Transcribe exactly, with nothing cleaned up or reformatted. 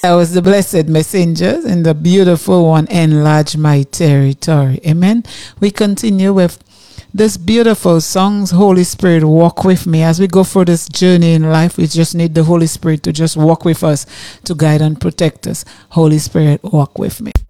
That was the Blessed Messengers and the beautiful one, Enlarge My Territory. Amen. We continue with this beautiful songs, Holy Spirit, walk with me. As we go through this journey in life, we just need the Holy Spirit to just walk with us, to guide and protect us. Holy Spirit, walk with me.